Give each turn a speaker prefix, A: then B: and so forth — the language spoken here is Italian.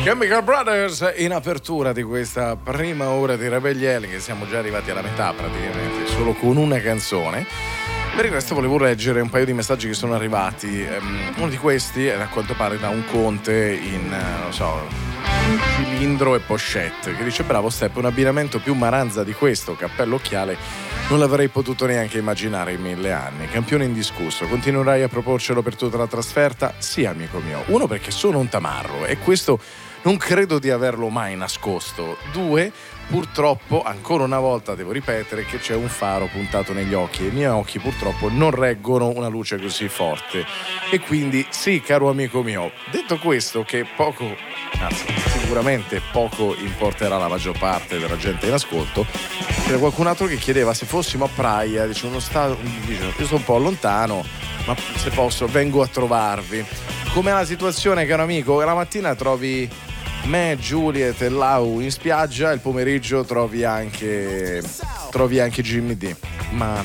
A: Chemical Brothers in apertura di questa prima ora di Rebelliele, che siamo già arrivati alla metà praticamente, solo con una canzone. Per il resto volevo leggere un paio di messaggi che sono arrivati. Uno di questi è a quanto pare da un conte in, non so, cilindro e pochette, che dice: bravo Step, un abbinamento più maranza di questo, cappello occhiale, non l'avrei potuto neanche immaginare in 1000 anni. Campione indiscusso, continuerai a proporcelo per tutta la trasferta? Sì, amico mio. Uno, perché sono un tamarro e questo non credo di averlo mai nascosto. Due, purtroppo, ancora una volta devo ripetere che c'è un faro puntato negli occhi e i miei occhi purtroppo non reggono una luce così forte. E quindi sì, caro amico mio, detto questo, che poco, anzi sicuramente poco importerà la maggior parte della gente in ascolto, c'era qualcun altro che chiedeva se fossimo a Praia, dice io sto un po' lontano, ma se posso vengo a trovarvi. Com'è la situazione, caro amico? La mattina trovi me, Juliet e Lau in spiaggia, il pomeriggio trovi anche Jimmy D. Ma